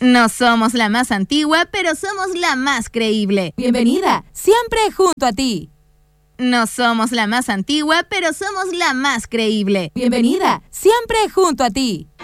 No somos la más antigua, pero somos la más creíble. Bienvenida, siempre junto a ti. No somos la más antigua, pero somos la más creíble. Bienvenida, siempre junto a ti.